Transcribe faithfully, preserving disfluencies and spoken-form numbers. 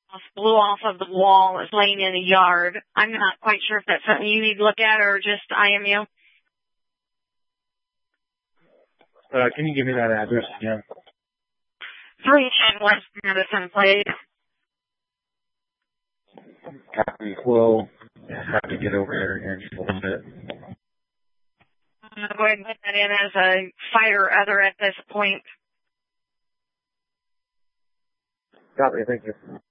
blew off of the wall. It's laying in the yard. I'm not quite sure if that's something you need to look at or just I M U. Uh, can you give me that address again? three ten West Madison Place. Copy. We'll have to get over there here in just a little bit. I'm going to go ahead and put that in as a fire other at this point. Copy. Thank you.